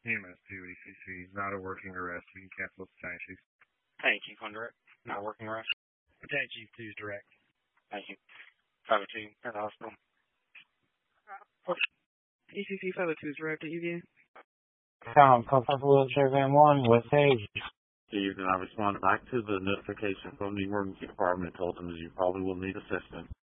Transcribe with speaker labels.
Speaker 1: EMS 2 ECC is not a working arrest. You can cancel the time sheet.
Speaker 2: Hey, Chief on direct. Not working arrest.
Speaker 3: Battalion Chief 2 is direct.
Speaker 2: Thank you. 502 at the hospital.
Speaker 3: ECC 502 is direct at UVA.
Speaker 4: Contact Wheelchair Van 1 with Page.
Speaker 5: Steve, and I responded back to the notification from the emergency department and told them that you probably will need assistance.